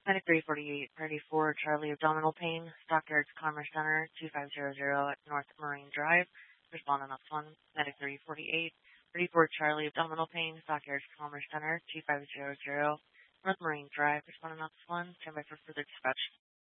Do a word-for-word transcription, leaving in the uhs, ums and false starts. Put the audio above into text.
Medic three forty-eight, ready for Charlie abdominal pain, Stockyards Commerce Center, two five zero zero at North Marine Drive. Respond on this one. Medic three forty-eight, ready for Charlie abdominal pain, Stockyards Commerce Center, two five zero zero North Marine Drive. Respond on this one. Stand by for further dispatch.